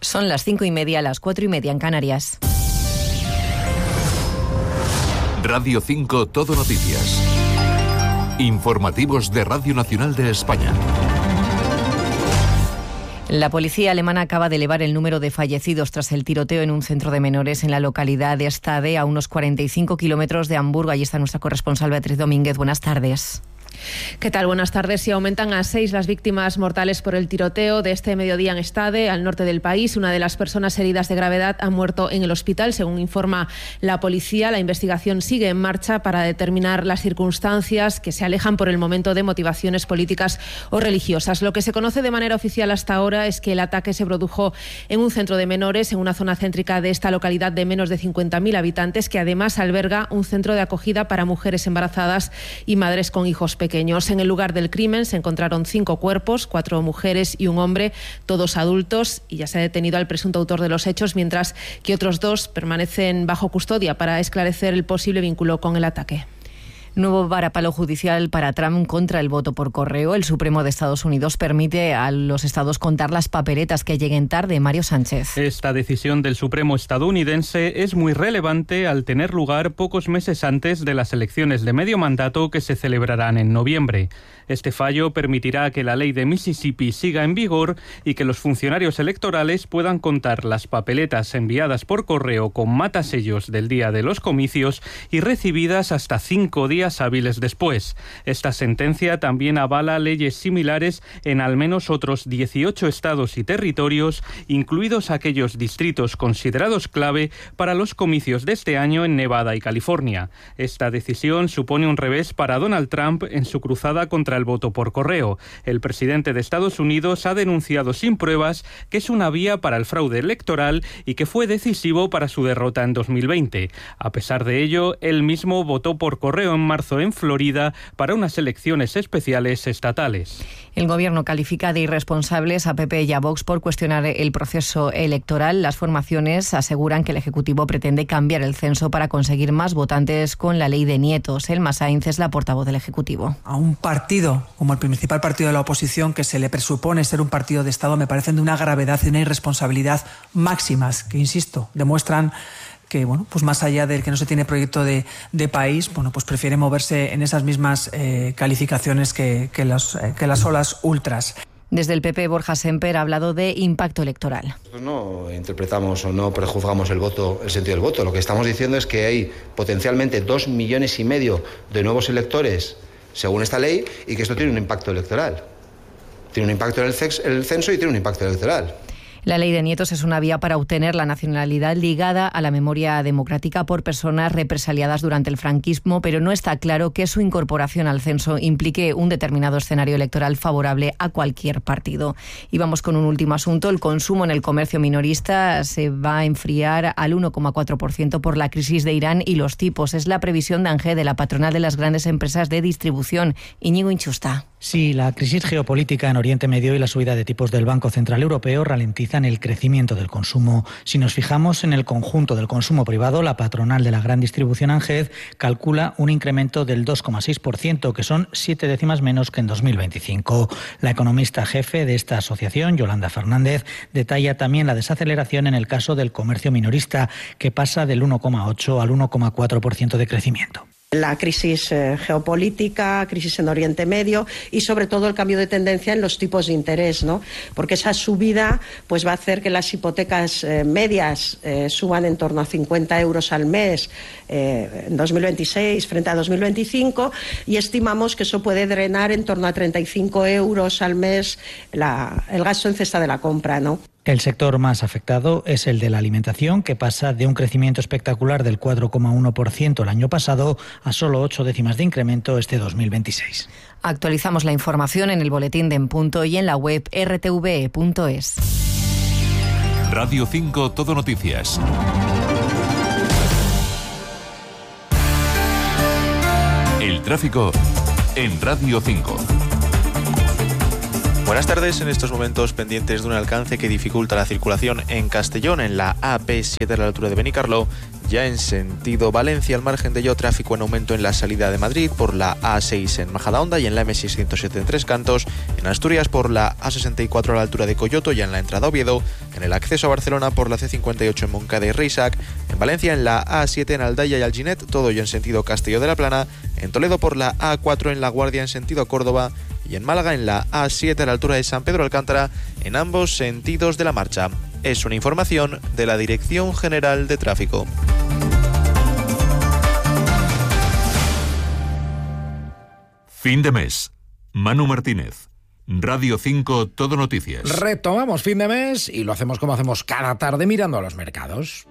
Son las 5:30, las 4:30 en Canarias. Radio 5 Todo Noticias. Informativos de Radio Nacional de España. La policía alemana acaba de elevar el número de fallecidos tras el tiroteo en un centro de menores en la localidad de Stade, a unos 45 kilómetros de Hamburgo. Allí está nuestra corresponsal Beatriz Domínguez. Buenas tardes. ¿Qué tal? Buenas tardes. Y aumentan a 6 las víctimas mortales por el tiroteo de este mediodía en Stade, al norte del país. Una de las personas heridas de gravedad ha muerto en el hospital, según informa la policía. La investigación sigue en marcha para determinar las circunstancias que se alejan por el momento de motivaciones políticas o religiosas. Lo que se conoce de manera oficial hasta ahora es que el ataque se produjo en un centro de menores, en una zona céntrica de esta localidad de menos de 50.000 habitantes, que además alberga un centro de acogida para mujeres embarazadas y madres con hijos pequeños. En el lugar del crimen se encontraron 5 cuerpos, 4 mujeres y un hombre, todos adultos, y ya se ha detenido al presunto autor de los hechos, mientras que otros 2 permanecen bajo custodia para esclarecer el posible vínculo con el ataque. Nuevo varapalo judicial para Trump contra el voto por correo. El Supremo de Estados Unidos permite a los estados contar las papeletas que lleguen tarde. Mario Sánchez. Esta decisión del Supremo estadounidense es muy relevante al tener lugar pocos meses antes de las elecciones de medio mandato que se celebrarán en noviembre. Este fallo permitirá que la ley de Mississippi siga en vigor y que los funcionarios electorales puedan contar las papeletas enviadas por correo con matasellos del día de los comicios y recibidas hasta 5 días hábiles después. Esta sentencia también avala leyes similares en al menos otros 18 estados y territorios, incluidos aquellos distritos considerados clave para los comicios de este año en Nevada y California. Esta decisión supone un revés para Donald Trump en su cruzada contra el voto por correo. El presidente de Estados Unidos ha denunciado sin pruebas que es una vía para el fraude electoral y que fue decisivo para su derrota en 2020. A pesar de ello, él mismo votó por correo en marzo en Florida para unas elecciones especiales estatales. El Gobierno califica de irresponsables a PP y a Vox por cuestionar el proceso electoral. Las formaciones aseguran que el Ejecutivo pretende cambiar el censo para conseguir más votantes con la ley de nietos. Elma Sainz es la portavoz del Ejecutivo. A un partido como el principal partido de la oposición, que se le presupone ser un partido de Estado, me parecen de una gravedad y una irresponsabilidad máximas que, insisto, demuestran que, bueno, pues más allá del que no se tiene proyecto de país, bueno, pues prefiere moverse en esas mismas calificaciones que las olas ultras. Desde el PP, Borja Semper ha hablado de impacto electoral. Nosotros no interpretamos o no prejuzgamos el sentido del voto. Lo que estamos diciendo es que hay potencialmente 2,5 millones de nuevos electores según esta ley, y que esto tiene un impacto electoral. Tiene un impacto en el censo y tiene un impacto electoral. La ley de nietos es una vía para obtener la nacionalidad ligada a la memoria democrática por personas represaliadas durante el franquismo, pero no está claro que su incorporación al censo implique un determinado escenario electoral favorable a cualquier partido. Y vamos con un último asunto. El consumo en el comercio minorista se va a enfriar al 1,4% por la crisis de Irán y los tipos. Es la previsión de ANGE, de la patronal de las grandes empresas de distribución. Íñigo Inchusta. Sí, la crisis geopolítica en Oriente Medio y la subida de tipos del Banco Central Europeo ralentizan el crecimiento del consumo. Si nos fijamos en el conjunto del consumo privado, la patronal de la gran distribución ANGED calcula un incremento del 2,6%, que son 7 décimas menos que en 2025. La economista jefe de esta asociación, Yolanda Fernández, detalla también la desaceleración en el caso del comercio minorista, que pasa del 1,8 al 1,4% de crecimiento. La crisis geopolítica, crisis en Oriente Medio y sobre todo el cambio de tendencia en los tipos de interés, ¿no? Porque esa subida pues va a hacer que las hipotecas medias suban en torno a 50 euros al mes en 2026 frente a 2025, y estimamos que eso puede drenar en torno a 35 euros al mes el gasto en cesta de la compra, ¿no? El sector más afectado es el de la alimentación, que pasa de un crecimiento espectacular del 4,1% el año pasado a solo 8 décimas de incremento este 2026. Actualizamos la información en el boletín de En Punto y en la web rtve.es. Radio 5 Todo Noticias. El tráfico en Radio 5. Buenas tardes. En estos momentos pendientes de un alcance que dificulta la circulación en Castellón, en la AP7 a la altura de Benicarló. Ya en sentido Valencia, al margen de ello, tráfico en aumento en la salida de Madrid por la A6 en Majadahonda y en la M607 en Tres Cantos. En Asturias por la A64 a la altura de Coyoto y en la entrada a Oviedo. En el acceso a Barcelona por la C58 en Moncada y Reisac. En Valencia en la A7 en Aldaya y Alginet, todo ello en sentido Castelló de la Plana. En Toledo por la A4 en La Guardia en sentido Córdoba. Y en Málaga en la A7 a la altura de San Pedro Alcántara, en ambos sentidos de la marcha. Es una información de la Dirección General de Tráfico. Fin de mes. Manu Martínez. Radio 5 Todo Noticias. Retomamos fin de mes y lo hacemos como hacemos cada tarde, mirando a los mercados.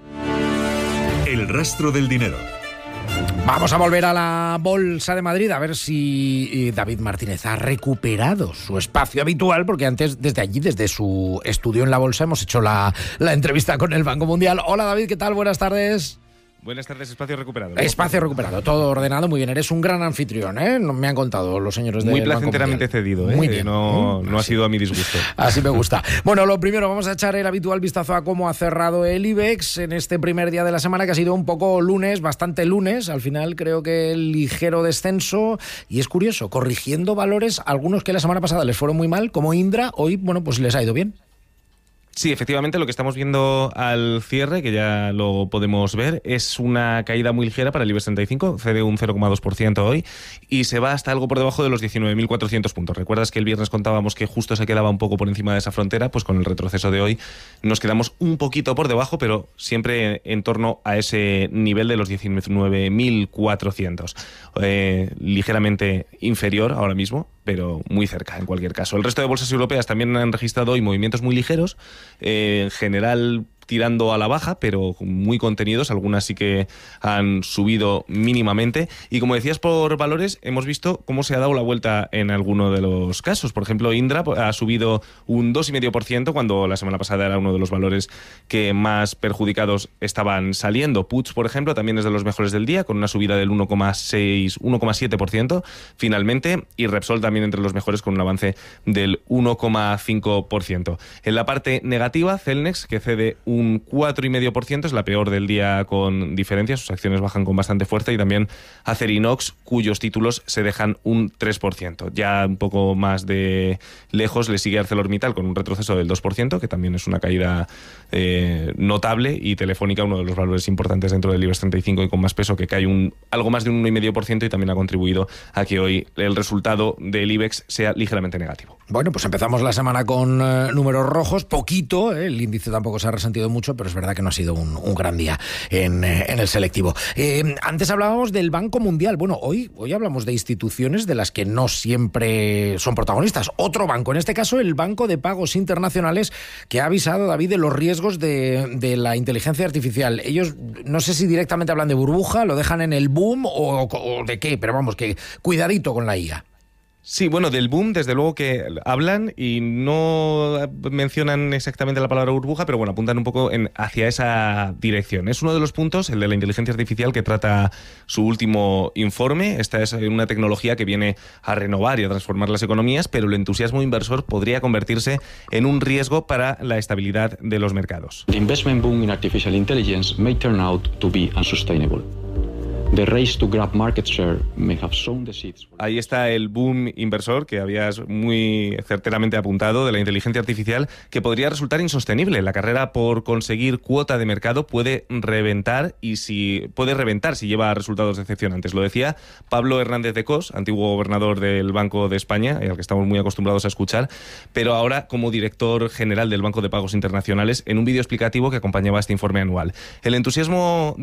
El rastro del dinero. Vamos a volver a la Bolsa de Madrid a ver si David Martínez ha recuperado su espacio habitual, porque antes, desde allí, desde su estudio en la Bolsa, hemos hecho la entrevista con el Banco Mundial. Hola David, ¿qué tal? Buenas tardes. Buenas tardes, espacio recuperado. Espacio recuperado, todo ordenado, muy bien. Eres un gran anfitrión, ¿eh? Me han contado los señores del Banco Mundial. Muy placenteramente cedido, ¿eh? Muy bien. No ha sido a mi disgusto. Así me gusta. Bueno, lo primero, vamos a echar el habitual vistazo a cómo ha cerrado el IBEX en este primer día de la semana, que ha sido un poco lunes, bastante lunes. Al final creo que ligero descenso. Y es curioso, corrigiendo valores, algunos que la semana pasada les fueron muy mal, como Indra, hoy, bueno, pues les ha ido bien. Sí, efectivamente, lo que estamos viendo al cierre, que ya lo podemos ver, es una caída muy ligera para el IBEX 35, cede un 0,2% hoy y se va hasta algo por debajo de los 19.400 puntos. ¿Recuerdas que el viernes contábamos que justo se quedaba un poco por encima de esa frontera? Pues con el retroceso de hoy nos quedamos un poquito por debajo, pero siempre en torno a ese nivel de los 19.400. Ligeramente inferior ahora mismo, pero muy cerca en cualquier caso. El resto de bolsas europeas también han registrado hoy movimientos muy ligeros, en general tirando a la baja, pero muy contenidos. Algunas sí que han subido mínimamente. Y como decías, por valores, hemos visto cómo se ha dado la vuelta en alguno de los casos. Por ejemplo, Indra ha subido un 2,5%, cuando la semana pasada era uno de los valores que más perjudicados estaban saliendo. Puig, por ejemplo, también es de los mejores del día, con una subida del 1,7% finalmente. Y Repsol también entre los mejores, con un avance del 1,5%. En la parte negativa, Celnex, que cede un 4,5%, es la peor del día con diferencia, sus acciones bajan con bastante fuerza, y también Acerinox, cuyos títulos se dejan un 3%. Ya un poco más de lejos le sigue ArcelorMittal con un retroceso del 2%, que también es una caída notable, y Telefónica, uno de los valores importantes dentro del IBEX 35 y con más peso, que cae algo más de un 1,5%, y también ha contribuido a que hoy el resultado del IBEX sea ligeramente negativo. Bueno, pues empezamos la semana con números rojos, poquito, el índice tampoco se ha resentido mucho, pero es verdad que no ha sido un gran día en el selectivo. Antes hablábamos del Banco Mundial. Bueno, hoy hablamos de instituciones de las que no siempre son protagonistas. Otro banco, en este caso el Banco de Pagos Internacionales, que ha avisado, David, de los riesgos de la inteligencia artificial. Ellos no sé si directamente hablan de burbuja, lo dejan en el boom o de qué, pero vamos, que cuidadito con la IA. Sí, bueno, del boom desde luego que hablan y no mencionan exactamente la palabra burbuja, pero bueno, apuntan un poco hacia esa dirección. Es uno de los puntos, el de la inteligencia artificial, que trata su último informe. Esta es una tecnología que viene a renovar y a transformar las economías, pero el entusiasmo inversor podría convertirse en un riesgo para la estabilidad de los mercados. The investment boom in artificial intelligence may turn out to be unsustainable. The race to grab market share may have sown the seeds. Ahí está el boom inversor que habías muy certeramente apuntado de la inteligencia artificial, que podría resultar insostenible. La carrera por conseguir cuota de mercado puede reventar si lleva a resultados decepcionantes. Lo decía Pablo Hernández de Cos, antiguo gobernador del Banco de España, al que estamos muy acostumbrados a escuchar, pero ahora como director general del Banco de Pagos Internacionales, en un vídeo explicativo que acompañaba este informe anual. El entusiasmo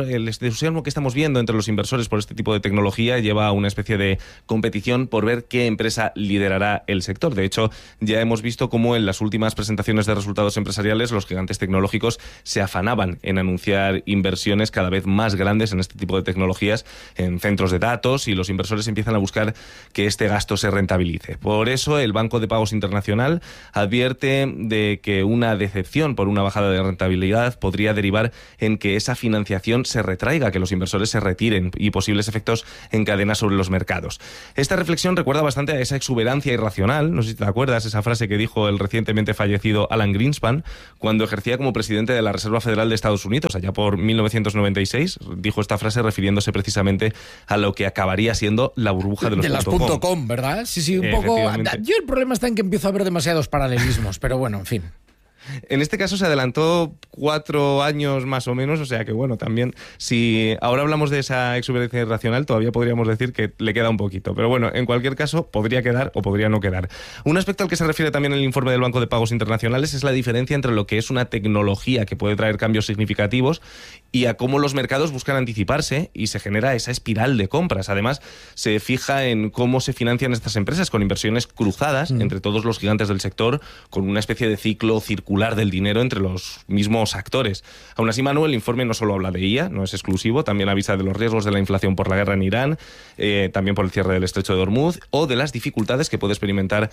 que estamos viendo entre los inversores por este tipo de tecnología lleva a una especie de competición por ver qué empresa liderará el sector. De hecho, ya hemos visto cómo en las últimas presentaciones de resultados empresariales los gigantes tecnológicos se afanaban en anunciar inversiones cada vez más grandes en este tipo de tecnologías, en centros de datos, y los inversores empiezan a buscar que este gasto se rentabilice. Por eso el Banco de Pagos Internacional advierte de que una decepción por una bajada de rentabilidad podría derivar en que esa financiación se retraiga, que los inversores se retiren y posibles efectos en cadena sobre los mercados. Esta reflexión recuerda bastante a esa exuberancia irracional, no sé si te acuerdas, esa frase que dijo el recientemente fallecido Alan Greenspan cuando ejercía como presidente de la Reserva Federal de Estados Unidos, allá por 1996. Dijo esta frase refiriéndose precisamente a lo que acabaría siendo la burbuja de los .com, ¿verdad? Sí, un poco. Yo el problema está en que empiezo a ver demasiados paralelismos, pero bueno, en fin. En este caso se adelantó 4 años más o menos, o sea que bueno, también si ahora hablamos de esa exuberancia irracional, todavía podríamos decir que le queda un poquito. Pero bueno, en cualquier caso, podría quedar o podría no quedar. Un aspecto al que se refiere también el informe del Banco de Pagos Internacionales es la diferencia entre lo que es una tecnología que puede traer cambios significativos y a cómo los mercados buscan anticiparse y se genera esa espiral de compras. Además, se fija en cómo se financian estas empresas con inversiones cruzadas entre todos los gigantes del sector, con una especie de ciclo circular del dinero entre los mismos actores. Aún así, Manuel, el informe no solo habla de IA, no es exclusivo, también avisa de los riesgos de la inflación por la guerra en Irán, también por el cierre del estrecho de Hormuz o de las dificultades que puede experimentar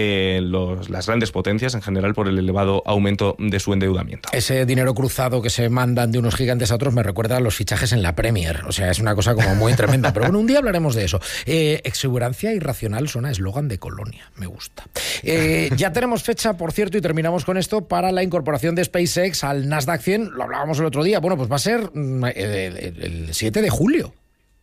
las grandes potencias en general por el elevado aumento de su endeudamiento. Ese dinero cruzado que se mandan de unos gigantes a otros me recuerda a los fichajes en la Premier, o sea, es una cosa como muy tremenda, pero bueno, un día hablaremos de eso. Exuberancia irracional suena eslogan de Colonia, me gusta. Ya tenemos fecha, por cierto, y terminamos con esto, para la incorporación de SpaceX al Nasdaq 100, lo hablábamos el otro día, bueno, pues va a ser el 7 de julio.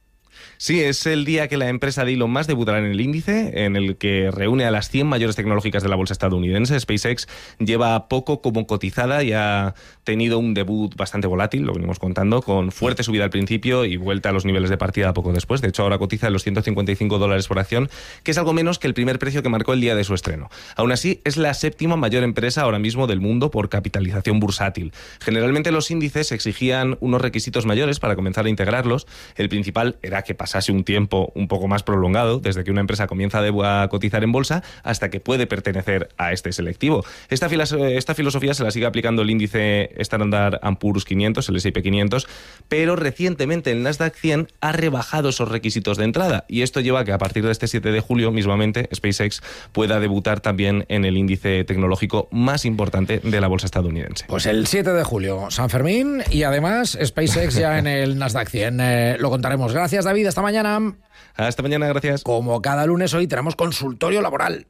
Sí, es el día que la empresa de Elon Musk debutará en el índice, en el que reúne a las 100 mayores tecnológicas de la bolsa estadounidense. SpaceX lleva poco como cotizada y ha tenido un debut bastante volátil, lo venimos contando, con fuerte subida al principio y vuelta a los niveles de partida poco después. De hecho, ahora cotiza en los $155 por acción, que es algo menos que el primer precio que marcó el día de su estreno. Aún así, es la 7ª mayor empresa ahora mismo del mundo por capitalización bursátil. Generalmente los índices exigían unos requisitos mayores para comenzar a integrarlos. El principal era que pasase un tiempo un poco más prolongado desde que una empresa comienza a cotizar en bolsa hasta que puede pertenecer a este selectivo. Esta filosofía se la sigue aplicando el índice Standard & Poor's 500, el S&P 500, pero recientemente el Nasdaq 100 ha rebajado esos requisitos de entrada y esto lleva a que a partir de este 7 de julio mismamente SpaceX pueda debutar también en el índice tecnológico más importante de la bolsa estadounidense. Pues el 7 de julio, San Fermín, y además SpaceX ya en el Nasdaq 100. Lo contaremos. Gracias, David. Hasta mañana. Hasta mañana, gracias. Como cada lunes, hoy tenemos consultorio laboral.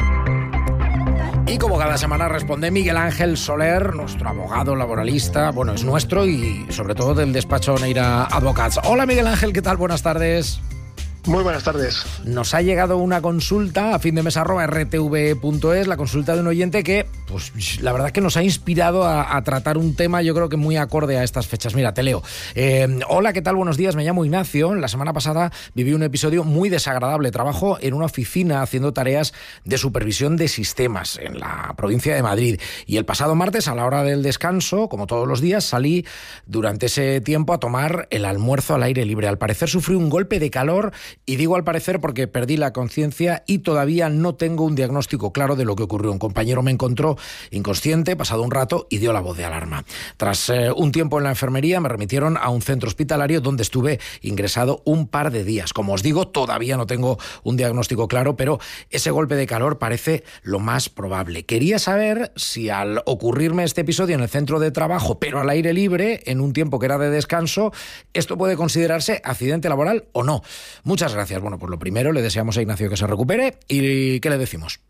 Y como cada semana responde Miguel Ángel Soler, nuestro abogado laboralista, bueno, es nuestro y sobre todo del despacho Neira Advocats. Hola Miguel Ángel, ¿qué tal? Buenas tardes. Muy buenas tardes. Nos ha llegado una consulta a findemes@rtv.es, la consulta de un oyente que, pues la verdad que nos ha inspirado a tratar un tema, yo creo que muy acorde a estas fechas. Mira, te leo. Hola, ¿qué tal? Buenos días, me llamo Ignacio. La semana pasada viví un episodio muy desagradable. Trabajo en una oficina haciendo tareas de supervisión de sistemas en la provincia de Madrid. Y el pasado martes, a la hora del descanso, como todos los días, salí durante ese tiempo a tomar el almuerzo al aire libre. Al parecer sufrí un golpe de calor. Y digo al parecer porque perdí la conciencia y todavía no tengo un diagnóstico claro de lo que ocurrió. Un compañero me encontró inconsciente pasado un rato y dio la voz de alarma. Tras un tiempo en la enfermería me remitieron a un centro hospitalario donde estuve ingresado un par de días. Como os digo, todavía no tengo un diagnóstico claro, pero ese golpe de calor parece lo más probable. Quería saber si al ocurrirme este episodio en el centro de trabajo, pero al aire libre, en un tiempo que era de descanso, esto puede considerarse accidente laboral o no. Muchas gracias. Bueno, pues lo primero, le deseamos a Ignacio que se recupere. ¿Y qué le decimos?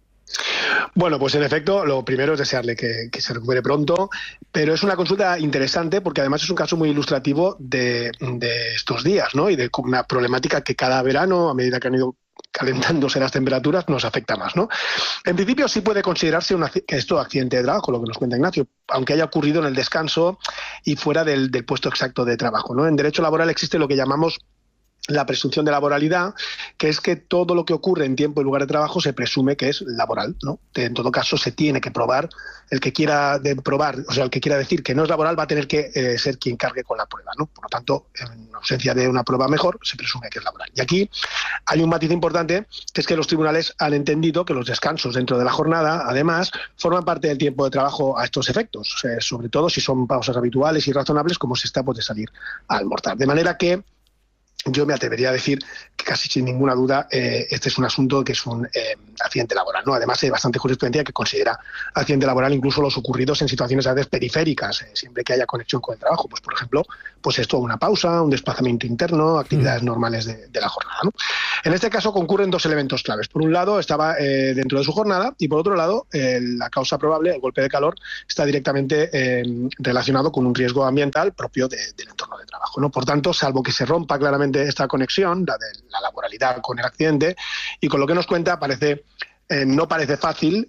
Bueno, pues en efecto, lo primero es desearle que se recupere pronto, pero es una consulta interesante porque además es un caso muy ilustrativo de estos días, ¿no? Y de una problemática que cada verano, a medida que han ido calentándose las temperaturas, nos afecta más, ¿no? En principio sí puede considerarse esto accidente de trabajo, lo que nos cuenta Ignacio, aunque haya ocurrido en el descanso y fuera del puesto exacto de trabajo, ¿no? En derecho laboral existe lo que llamamos la presunción de laboralidad, que es que todo lo que ocurre en tiempo y lugar de trabajo se presume que es laboral, ¿no? En todo caso, se tiene que probar. El que quiera el que quiera decir que no es laboral va a tener que ser quien cargue con la prueba, ¿no? Por lo tanto, en ausencia de una prueba mejor, se presume que es laboral. Y aquí hay un matiz importante, que es que los tribunales han entendido que los descansos dentro de la jornada, además, forman parte del tiempo de trabajo a estos efectos, sobre todo si son pausas habituales y razonables, como si está de salir a almorzar. De manera que yo me atrevería a decir que casi sin ninguna duda este es un asunto que es un accidente laboral, ¿no? Además hay bastante jurisprudencia que considera accidente laboral incluso los ocurridos en situaciones a veces periféricas, siempre que haya conexión con el trabajo. Pues por ejemplo, pues esto, una pausa, un desplazamiento interno, actividades normales de la jornada, ¿no? En este caso concurren dos elementos claves. Por un lado estaba dentro de su jornada y por otro lado la causa probable, el golpe de calor, está directamente relacionado con un riesgo ambiental propio del entorno de trabajo, ¿no? Por tanto, salvo que se rompa claramente esta conexión, la de la laboralidad con el accidente, y con lo que nos cuenta no parece fácil,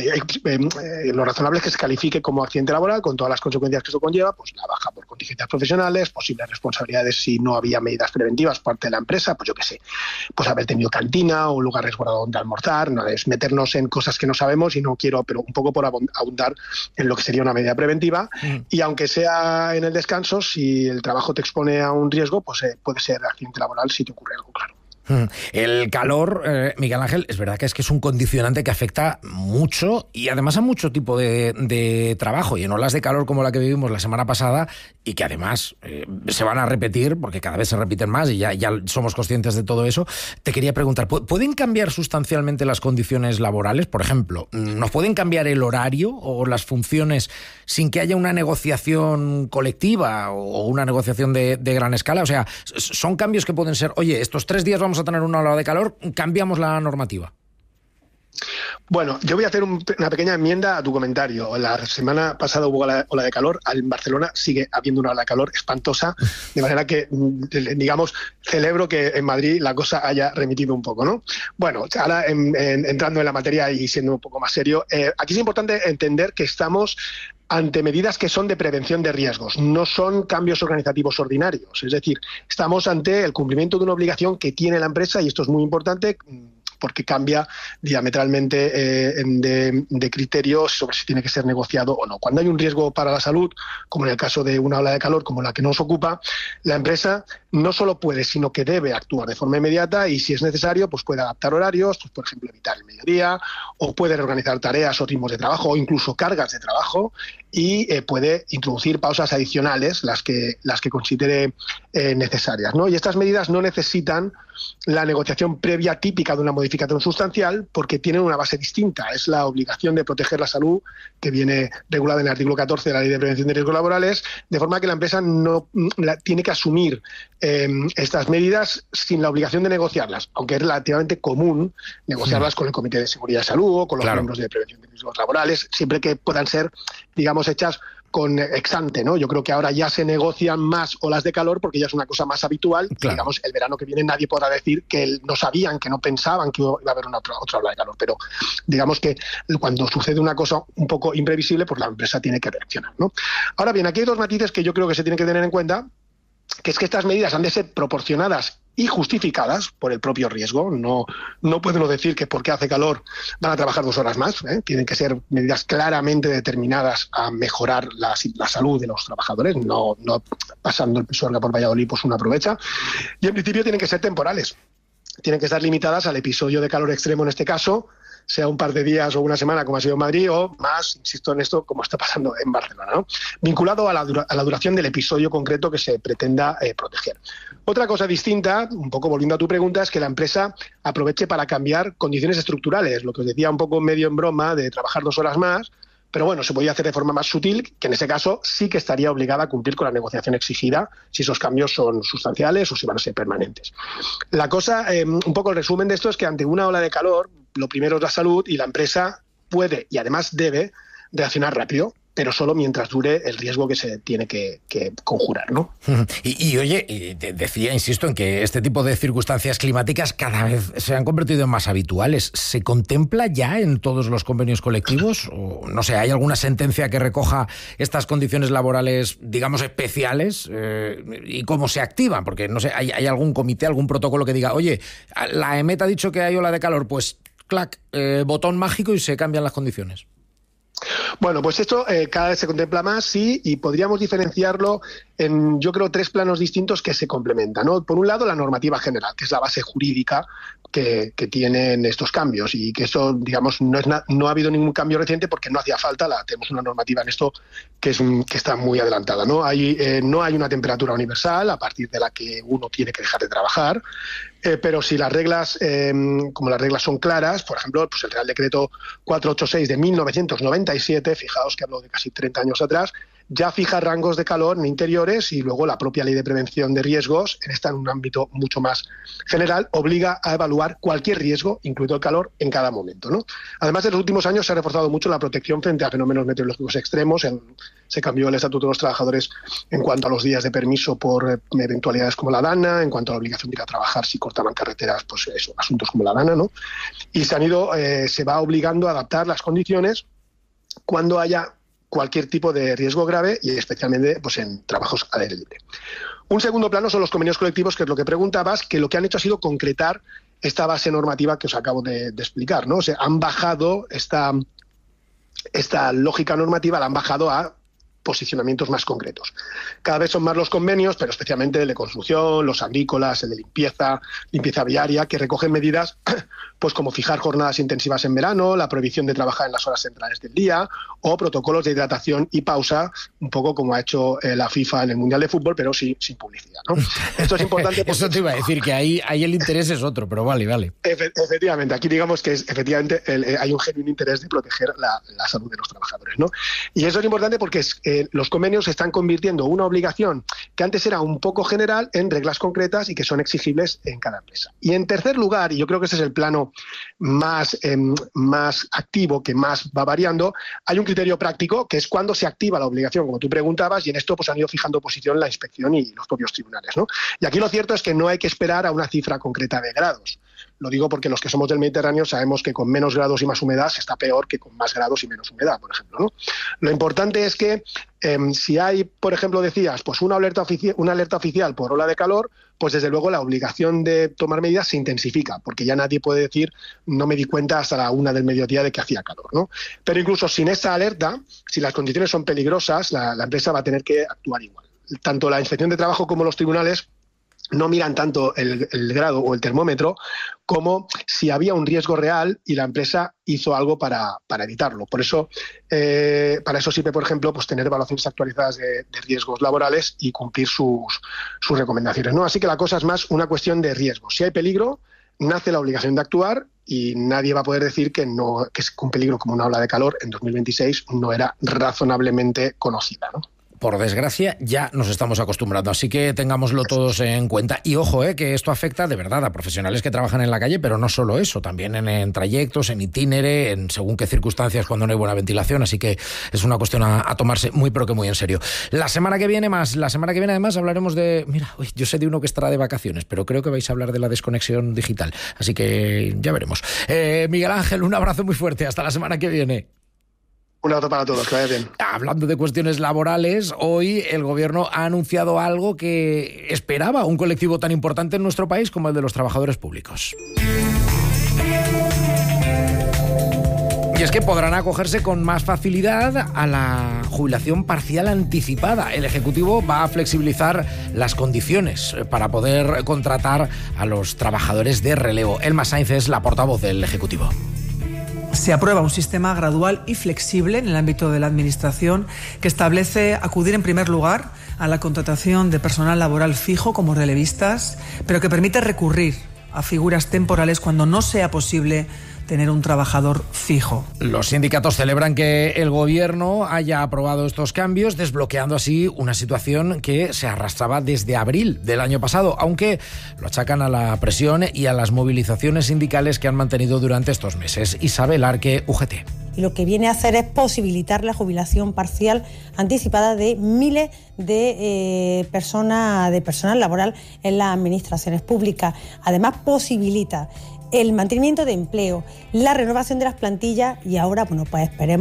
lo razonable es que se califique como accidente laboral con todas las consecuencias que eso conlleva, pues la baja por contingencias profesionales, posibles responsabilidades si no había medidas preventivas por parte de la empresa, pues yo qué sé, pues haber tenido cantina o un lugar resguardado donde almorzar. No es meternos en cosas que no sabemos y no quiero, pero un poco por abundar en lo que sería una medida preventiva. Y aunque sea en el descanso, si el trabajo te expone a un riesgo, pues puede ser accidente laboral si te ocurre algo, claro. El calor, Miguel Ángel, es verdad que es un condicionante que afecta mucho y además a mucho tipo de trabajo, y en olas de calor como la que vivimos la semana pasada, y que además se van a repetir porque cada vez se repiten más y ya somos conscientes de todo eso. Te quería preguntar, ¿pueden cambiar sustancialmente las condiciones laborales? Por ejemplo, ¿nos pueden cambiar el horario o las funciones sin que haya una negociación colectiva o una negociación de gran escala? O sea, son cambios que pueden ser, oye, estos 3 días vamos a tener una ola de calor, cambiamos la normativa. Bueno, yo voy a hacer una pequeña enmienda a tu comentario. La semana pasada hubo la ola de calor, en Barcelona sigue habiendo una ola de calor espantosa, de manera que, digamos, celebro que en Madrid la cosa haya remitido un poco, ¿no? Bueno, ahora entrando en la materia y siendo un poco más serio, aquí es importante entender que estamos ante medidas que son de prevención de riesgos, no son cambios organizativos ordinarios. Es decir, estamos ante el cumplimiento de una obligación que tiene la empresa, y esto es muy importante porque cambia diametralmente de criterios sobre si tiene que ser negociado o no. Cuando hay un riesgo para la salud, como en el caso de una ola de calor como la que nos ocupa, la empresa no solo puede, sino que debe actuar de forma inmediata, y si es necesario, pues puede adaptar horarios, pues por ejemplo evitar el mediodía, o puede reorganizar tareas o ritmos de trabajo o incluso cargas de trabajo, y puede introducir pausas adicionales, las que considere necesarias, ¿no? Y estas medidas no necesitan la negociación previa típica de una modificación sustancial porque tienen una base distinta. Es la obligación de proteger la salud que viene regulada en el artículo 14 de la Ley de Prevención de Riesgos Laborales, de forma que la empresa no tiene que asumir estas medidas sin la obligación de negociarlas, aunque es relativamente común negociarlas con el Comité de Seguridad de Salud o con los miembros de Prevención de Riesgos Laborales, siempre que puedan ser, digamos, hechas con ex ante, ¿no? Yo creo que ahora ya se negocian más olas de calor porque ya es una cosa más habitual. Claro. Digamos, el verano que viene nadie podrá decir que no sabían, que no pensaban que iba a haber otra ola de calor, pero digamos que cuando sucede una cosa un poco imprevisible, pues la empresa tiene que reaccionar, ¿no? Ahora bien, aquí hay dos matices que yo creo que se tienen que tener en cuenta, que es que estas medidas han de ser proporcionadas y justificadas por el propio riesgo. No podemos decir que porque hace calor van a trabajar 2 horas más, ¿eh? Tienen que ser medidas claramente determinadas a mejorar la salud de los trabajadores, no pasando el Pisuerga por Valladolid, pues uno aprovecha. Y en principio tienen que ser temporales, tienen que estar limitadas al episodio de calor extremo en este caso, sea un par de días o una semana como ha sido en Madrid, o más, insisto en esto, como está pasando en Barcelona, ¿no? Vinculado a la duración del episodio concreto que se pretenda proteger. Otra cosa distinta, un poco volviendo a tu pregunta, es que la empresa aproveche para cambiar condiciones estructurales, lo que os decía un poco medio en broma de trabajar 2 horas más, pero bueno, se podía hacer de forma más sutil, que en ese caso sí que estaría obligada a cumplir con la negociación exigida si esos cambios son sustanciales o si van a ser permanentes. La cosa, un poco el resumen de esto es que ante una ola de calor, lo primero es la salud, y la empresa puede y además debe reaccionar rápido, pero solo mientras dure el riesgo que se tiene que conjurar, ¿no? Y oye, decía, insisto, en que este tipo de circunstancias climáticas cada vez se han convertido en más habituales. ¿Se contempla ya en todos los convenios colectivos? O, no sé, ¿hay alguna sentencia que recoja estas condiciones laborales, digamos, especiales? ¿Y cómo se activan? Porque, no sé, ¿hay algún comité, algún protocolo que diga, oye, la EMET ha dicho que hay ola de calor, pues, clac, botón mágico y se cambian las condiciones? Bueno, pues esto cada vez se contempla más, sí, y podríamos diferenciarlo yo creo, 3 planos distintos que se complementan, ¿no? Por un lado, la normativa general, que es la base jurídica que tienen estos cambios, y que eso, digamos, no ha habido ningún cambio reciente porque no hacía falta. Tenemos una normativa en esto que está muy adelantada, ¿no? No hay una temperatura universal a partir de la que uno tiene que dejar de trabajar, pero si las reglas, como las reglas son claras, por ejemplo, pues el Real Decreto 486 de 1997, fijaos que hablo de casi 30 años atrás, ya fija rangos de calor en interiores, y luego la propia Ley de Prevención de Riesgos, en un ámbito mucho más general, obliga a evaluar cualquier riesgo, incluido el calor, en cada momento, ¿no? Además, en los últimos años se ha reforzado mucho la protección frente a fenómenos meteorológicos extremos. Se cambió el Estatuto de los Trabajadores en cuanto a los días de permiso por eventualidades como la dana, en cuanto a la obligación de ir a trabajar si cortaban carreteras, pues eso, asuntos como la dana, ¿no? Y se va obligando a adaptar las condiciones cuando haya cualquier tipo de riesgo grave, y especialmente pues en trabajos al aire libre. Un segundo plano son los convenios colectivos, que es lo que preguntabas, que lo que han hecho ha sido concretar esta base normativa que os acabo de explicar, ¿no? O sea, han bajado esta lógica normativa, la han bajado a posicionamientos más concretos. Cada vez son más los convenios, pero especialmente el de construcción, los agrícolas, el de limpieza viaria, que recogen medidas pues como fijar jornadas intensivas en verano, la prohibición de trabajar en las horas centrales del día, o protocolos de hidratación y pausa, un poco como ha hecho la FIFA en el Mundial de Fútbol, pero sin publicidad, ¿no? Esto es importante porque... Eso te iba a decir, que ahí el interés es otro, pero vale. Efectivamente, aquí digamos que efectivamente hay un genuino interés de proteger la salud de los trabajadores, ¿no? Y eso es importante porque los convenios se están convirtiendo una obligación que antes era un poco general en reglas concretas y que son exigibles en cada empresa. Y en tercer lugar, y yo creo que ese es el plano más activo, que más va variando, hay un criterio práctico, que es cuando se activa la obligación, como tú preguntabas, y en esto pues han ido fijando posición la inspección y los propios tribunales, ¿no? Y aquí lo cierto es que no hay que esperar a una cifra concreta de grados. Lo digo porque los que somos del Mediterráneo sabemos que con menos grados y más humedad se está peor que con más grados y menos humedad, por ejemplo, ¿no? Lo importante es que si hay, por ejemplo, decías, pues una alerta oficial por ola de calor, pues desde luego la obligación de tomar medidas se intensifica, porque ya nadie puede decir no me di cuenta hasta la 1 del mediodía de que hacía calor, ¿no? Pero incluso sin esta alerta, si las condiciones son peligrosas, la empresa va a tener que actuar igual. Tanto la Inspección de Trabajo como los tribunales no miran tanto el grado o el termómetro como si había un riesgo real y la empresa hizo algo para evitarlo. Por eso, para eso sirve, por ejemplo, pues tener evaluaciones actualizadas de riesgos laborales y cumplir sus recomendaciones, ¿no? Así que la cosa es más una cuestión de riesgo. Si hay peligro, nace la obligación de actuar, y nadie va a poder decir que un peligro como una ola de calor en 2026 no era razonablemente conocida, ¿no? Por desgracia, ya nos estamos acostumbrando, así que tengámoslo todos en cuenta. Y ojo, que esto afecta de verdad a profesionales que trabajan en la calle, pero no solo eso, también en trayectos, en itinere, en según qué circunstancias cuando no hay buena ventilación, así que es una cuestión a tomarse muy pero que muy en serio. La semana que viene además hablaremos de... Mira, yo sé de uno que estará de vacaciones, pero creo que vais a hablar de la desconexión digital, así que ya veremos. Miguel Ángel, un abrazo muy fuerte, hasta la semana que viene. Un abrazo para todos, que vaya bien. Hablando de cuestiones laborales, hoy el Gobierno ha anunciado algo que esperaba un colectivo tan importante en nuestro país como el de los trabajadores públicos. Y es que podrán acogerse con más facilidad a la jubilación parcial anticipada. El Ejecutivo va a flexibilizar las condiciones para poder contratar a los trabajadores de relevo. Elma Sainz es la portavoz del Ejecutivo. Se aprueba un sistema gradual y flexible en el ámbito de la Administración que establece acudir en primer lugar a la contratación de personal laboral fijo como relevistas, pero que permite recurrir a figuras temporales cuando no sea posible tener un trabajador fijo. Los sindicatos celebran que el Gobierno haya aprobado estos cambios, desbloqueando así una situación que se arrastraba desde abril del año pasado, aunque lo achacan a la presión y a las movilizaciones sindicales que han mantenido durante estos meses. Isabel Arque, UGT. Y lo que viene a hacer es posibilitar la jubilación parcial anticipada de miles de personal laboral en las administraciones públicas. Además, posibilita el mantenimiento de empleo, la renovación de las plantillas y ahora, pues esperemos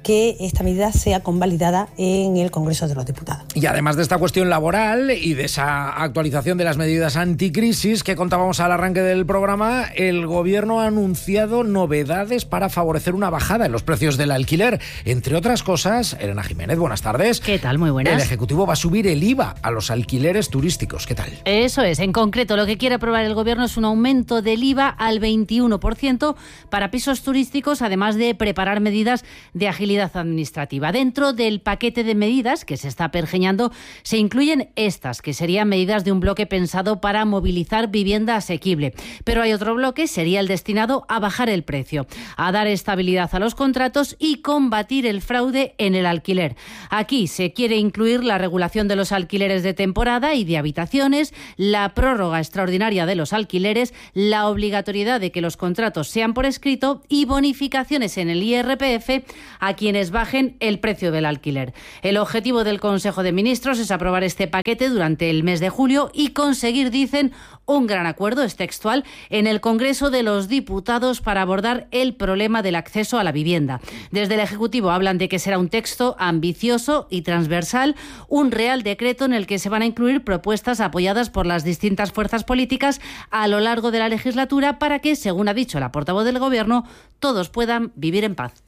que esta medida sea convalidada en el Congreso de los Diputados. Y además de esta cuestión laboral y de esa actualización de las medidas anticrisis que contábamos al arranque del programa, el Gobierno ha anunciado novedades para favorecer una bajada en los precios del alquiler. Entre otras cosas, Elena Jiménez, buenas tardes. ¿Qué tal? Muy buenas. El Ejecutivo va a subir el IVA a los alquileres turísticos. ¿Qué tal? Eso es. En concreto, lo que quiere aprobar el Gobierno es un aumento del IVA al 21% para pisos turísticos, además de preparar medidas de agilidad administrativa. Dentro del paquete de medidas que se está pergeñando se incluyen estas, que serían medidas de un bloque pensado para movilizar vivienda asequible. Pero hay otro bloque, sería el destinado a bajar el precio, a dar estabilidad a los contratos y combatir el fraude en el alquiler. Aquí se quiere incluir la regulación de los alquileres de temporada y de habitaciones, la prórroga extraordinaria de los alquileres, la obligatoriedad de que los contratos sean por escrito y bonificaciones en el IRPF a quienes bajen el precio del alquiler. El objetivo del Consejo de Ministros es aprobar este paquete durante el mes de julio y conseguir, dicen, un gran acuerdo, es textual, en el Congreso de los Diputados para abordar el problema del acceso a la vivienda. Desde el Ejecutivo hablan de que será un texto ambicioso y transversal, un real decreto en el que se van a incluir propuestas apoyadas por las distintas fuerzas políticas a lo largo de la legislatura para que, según ha dicho la portavoz del Gobierno, todos puedan vivir en paz.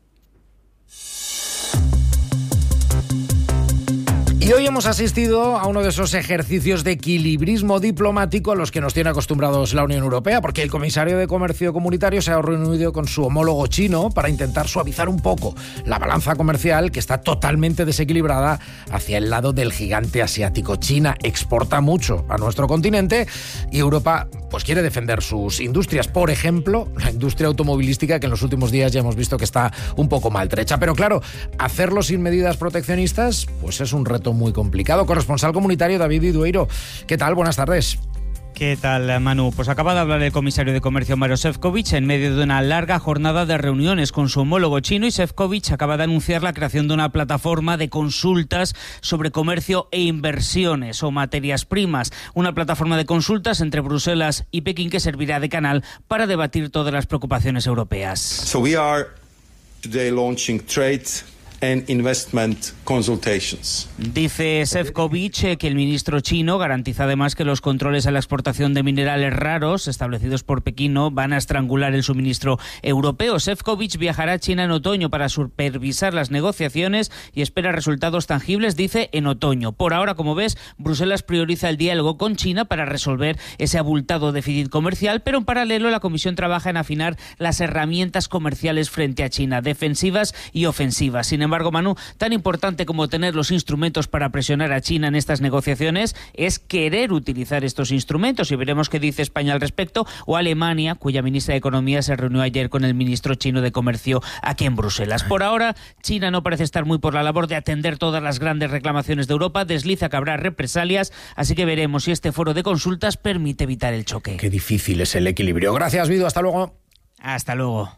Y hoy hemos asistido a uno de esos ejercicios de equilibrismo diplomático a los que nos tiene acostumbrados la Unión Europea, porque el comisario de Comercio Comunitario se ha reunido con su homólogo chino para intentar suavizar un poco la balanza comercial, que está totalmente desequilibrada hacia el lado del gigante asiático. China exporta mucho a nuestro continente y Europa pues quiere defender sus industrias. Por ejemplo, la industria automovilística, que en los últimos días ya hemos visto que está un poco maltrecha. Pero claro, hacerlo sin medidas proteccionistas pues es un reto muy complicado. Corresponsal comunitario David Idueiro, ¿qué tal? Buenas tardes. ¿Qué tal, Manu? Pues acaba de hablar el comisario de Comercio, Maroš Šefčovič, en medio de una larga jornada de reuniones con su homólogo chino, y Šefčovič acaba de anunciar la creación de una plataforma de consultas sobre comercio e inversiones o materias primas. Una plataforma de consultas entre Bruselas y Pekín que servirá de canal para debatir todas las preocupaciones europeas. So we are today launching trade and investment consultations. Dice Šefčovič que el ministro chino garantiza además que los controles a la exportación de minerales raros establecidos por Pekín no van a estrangular el suministro europeo. Šefčovič viajará a China en otoño para supervisar las negociaciones y espera resultados tangibles, dice, en otoño. Por ahora, como ves, Bruselas prioriza el diálogo con China para resolver ese abultado déficit comercial, pero en paralelo la Comisión trabaja en afinar las herramientas comerciales frente a China, defensivas y ofensivas. Sin embargo, Manu, tan importante como tener los instrumentos para presionar a China en estas negociaciones es querer utilizar estos instrumentos, y veremos qué dice España al respecto, o Alemania, cuya ministra de Economía se reunió ayer con el ministro chino de Comercio aquí en Bruselas. Por ahora, China no parece estar muy por la labor de atender todas las grandes reclamaciones de Europa, desliza que habrá represalias, así que veremos si este foro de consultas permite evitar el choque. Qué difícil es el equilibrio. Gracias, Vido, hasta luego. Hasta luego.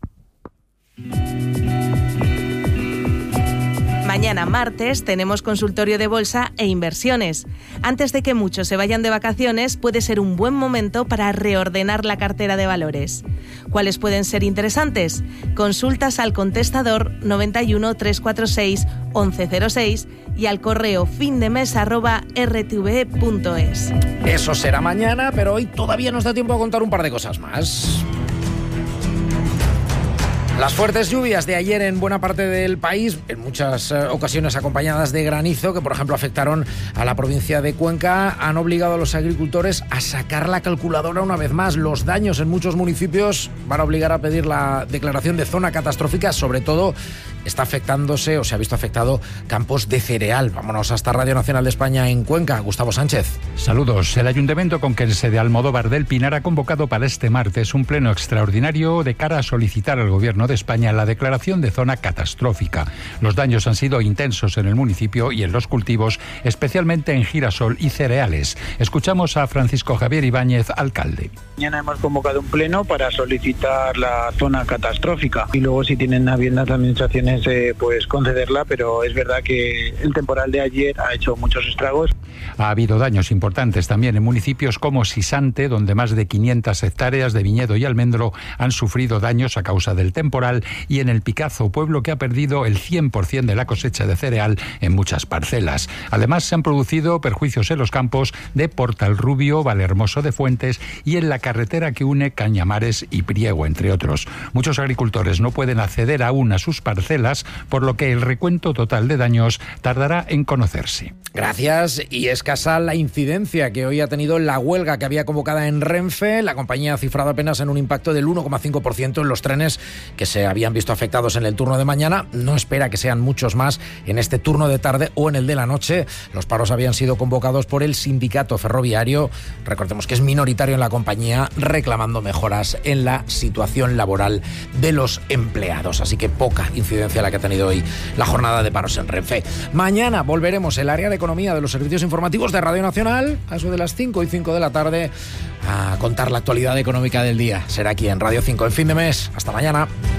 Mañana martes tenemos consultorio de bolsa e inversiones. Antes de que muchos se vayan de vacaciones, puede ser un buen momento para reordenar la cartera de valores. ¿Cuáles pueden ser interesantes? Consultas al contestador 91 346 1106 y al correo findemes@rtve.es. Eso será mañana, pero hoy todavía nos da tiempo a contar un par de cosas más. Las fuertes lluvias de ayer en buena parte del país, en muchas ocasiones acompañadas de granizo, que por ejemplo afectaron a la provincia de Cuenca, han obligado a los agricultores a sacar la calculadora una vez más. Los daños en muchos municipios van a obligar a pedir la declaración de zona catastrófica. Sobre todo está afectándose o se ha visto afectado campos de cereal. Vámonos hasta Radio Nacional de España en Cuenca. Gustavo Sánchez. Saludos. El Ayuntamiento conquense de Almodóvar del Pinar ha convocado para este martes un pleno extraordinario de cara a solicitar al Gobierno de España la declaración de zona catastrófica. Los daños han sido intensos en el municipio y en los cultivos, especialmente en girasol y cereales. Escuchamos a Francisco Javier Ibáñez, alcalde. Mañana hemos convocado un pleno para solicitar la zona catastrófica y luego, si tienen a bien las administraciones piense pues concederla, pero es verdad que el temporal de ayer ha hecho muchos estragos. Ha habido daños importantes también en municipios como Sisante, donde más de 500 hectáreas de viñedo y almendro han sufrido daños a causa del temporal, y en El Picazo, pueblo que ha perdido el 100% de la cosecha de cereal en muchas parcelas. Además, se han producido perjuicios en los campos de Portalrubio, Valhermoso de Fuentes y en la carretera que une Cañamares y Priego, entre otros. Muchos agricultores no pueden acceder aún a sus parcelas, por lo que el recuento total de daños tardará en conocerse. Gracias. Y escasa la incidencia que hoy ha tenido la huelga que había convocada en Renfe. La compañía ha cifrado apenas en un impacto del 1,5% en los trenes que se habían visto afectados en el turno de mañana. No espera que sean muchos más en este turno de tarde o en el de la noche. Los paros habían sido convocados por el sindicato ferroviario, recordemos que es minoritario en la compañía, reclamando mejoras en la situación laboral de los empleados. Así que poca incidencia la que ha tenido hoy la jornada de paros en Renfe. Mañana volveremos el área de economía de los servicios informativos de Radio Nacional a eso de las 5 y 5 de la tarde a contar la actualidad económica del día. Será aquí en Radio 5 en Fin de Mes. Hasta mañana.